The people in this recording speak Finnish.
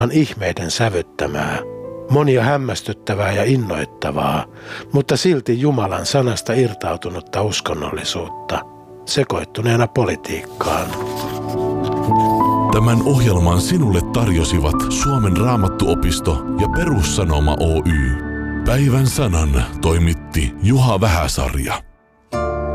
on ihmeiden sävyttämää, monia hämmästyttävää ja innoittavaa, mutta silti Jumalan sanasta irtautunutta uskonnollisuutta, sekoittuneena politiikkaan. Tämän ohjelman sinulle tarjosivat Suomen Raamattuopisto ja Perussanoma Oy. Päivän sanan toimitti Juha Vähäsarja.